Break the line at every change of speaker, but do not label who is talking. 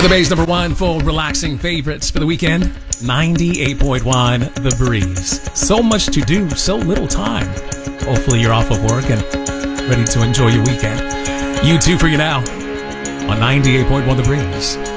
The Bay's number one full relaxing favorites for the weekend, 98.1 The Breeze. So much to do, so little time. Hopefully you're off of work and ready to enjoy your weekend. You too for you now on 98.1 The Breeze.